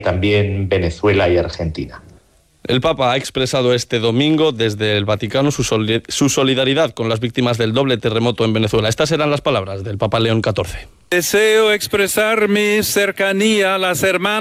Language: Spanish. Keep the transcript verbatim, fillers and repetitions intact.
también Venezuela y Argentina. El Papa ha expresado este domingo desde el Vaticano su, soli- su solidaridad con las víctimas del doble terremoto en Venezuela. Estas eran las palabras del Papa León catorce. Deseo expresar mi cercanía a las hermanas